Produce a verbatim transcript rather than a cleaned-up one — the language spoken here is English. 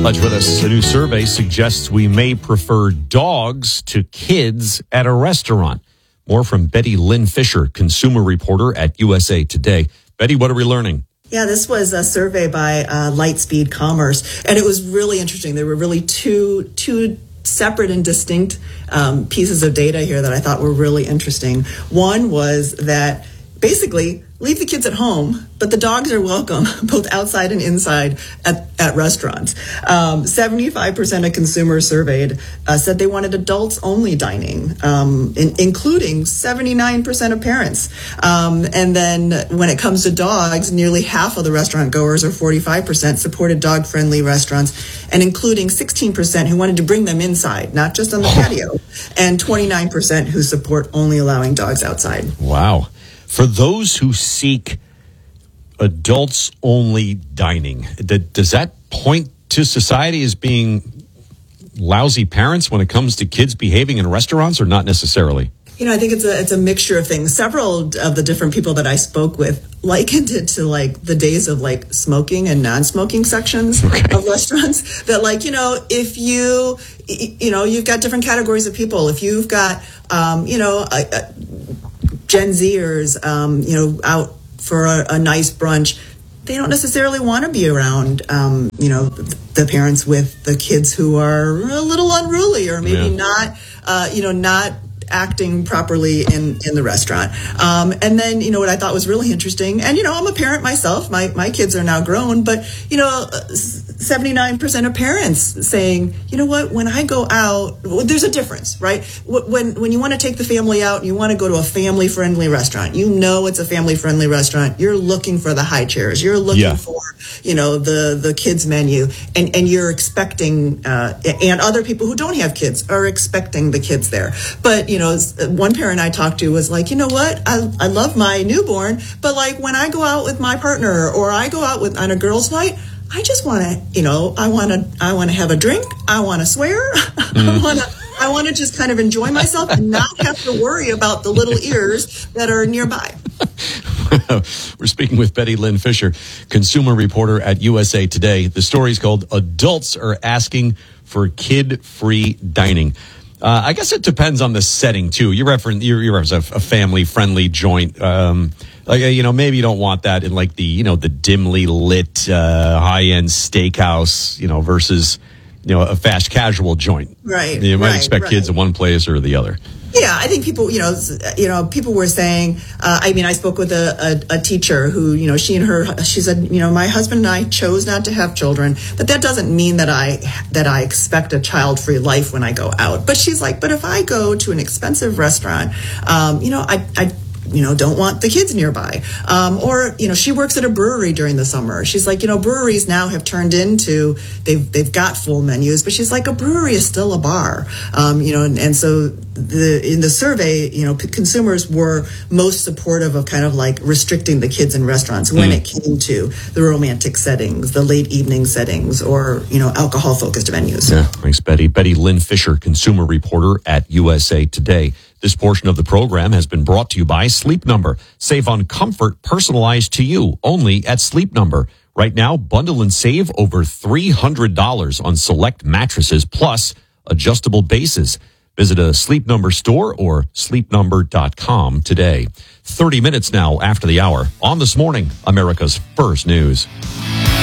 Much with us. A new survey suggests we may prefer dogs to kids at a restaurant. More from Betty Lynn Fisher, consumer reporter at U S A Today. Betty, what are we learning? Yeah, this was a survey by uh, Lightspeed Commerce, and it was really interesting. There were really two two separate and distinct um, pieces of data here that I thought were really interesting. One was that basically leave the kids at home, but the dogs are welcome both outside and inside at, at restaurants. Um, seventy-five percent of consumers surveyed uh, said they wanted adults-only dining, um, in, including seventy-nine percent of parents. Um, and then when it comes to dogs, nearly half of the restaurant goers, or forty-five percent, supported dog-friendly restaurants, and including sixteen percent who wanted to bring them inside, not just on the patio, and twenty-nine percent who support only allowing dogs outside. Wow. For those who seek adults-only dining, does that point to society as being lousy parents when it comes to kids behaving in restaurants, or not necessarily? You know, I think it's a it's a mixture of things. Several of the different people that I spoke with likened it to like the days of like smoking and non-smoking sections okay. of restaurants. That like, you know, if you, you know, you've got different categories of people. If you've got, um, you know, a, a Gen Zers, um, you know, out for a, a nice brunch, they don't necessarily want to be around, um, you know, the parents with the kids who are a little unruly or maybe yeah. not, uh, you know, not acting properly in, in the restaurant. Um, and then, you know, what I thought was really interesting, and, you know, I'm a parent myself. My, my kids are now grown, but, you know, seventy-nine percent of parents saying, you know what, when I go out, well, there's a difference, right? When, when you want to take the family out and you want to go to a family-friendly restaurant, you know it's a family-friendly restaurant. You're looking for the high chairs. You're looking yeah. for, you know, the, the kids menu, and, and you're expecting, uh, and other people who don't have kids are expecting the kids there. But, you know, one parent I talked to was like, you know what, I, I love my newborn, but like when I go out with my partner or I go out with on a girls' night, I just want to, you know, I want to, I want to have a drink. I want to swear. Mm. I want to, I want to just kind of enjoy myself and not have to worry about the little ears that are nearby. We're speaking with Betty Lynn Fisher, consumer reporter at U S A Today. The story's called "Adults Are Asking for Kid-Free Dining." Uh, I guess it depends on the setting too. You reference you reference a, a family-friendly joint. Um, like you know, maybe you don't want that in like the you know the dimly lit uh, high-end steakhouse. You know, versus you know a fast casual joint. Right. You might right, expect right. kids in one place or the other. Yeah, I think people, you know, you know, people were saying. Uh, I mean, I spoke with a, a, a teacher who, you know, she and her, she said, you know, my husband and I chose not to have children, but that doesn't mean that I that I expect a child-free life when I go out. But she's like, but if I go to an expensive restaurant, um, you know, I, I, you know, don't want the kids nearby. Um, or, you know, she works at a brewery during the summer. She's like, you know, breweries now have turned into, they've they've got full menus, but she's like, a brewery is still a bar. Um, you know, and, and so the in the survey, you know, p- consumers were most supportive of kind of like restricting the kids in restaurants when mm. it came to the romantic settings, the late evening settings, or, you know, alcohol-focused venues. Yeah, thanks, Betty. Betty Lynn Fisher, consumer reporter at U S A Today. This portion of the program has been brought to you by Sleep Number. Save on comfort personalized to you only at Sleep Number. Right now, bundle and save over three hundred dollars on select mattresses plus adjustable bases. Visit a Sleep Number store or sleep number dot com today. thirty minutes now after the hour on This Morning, America's First News.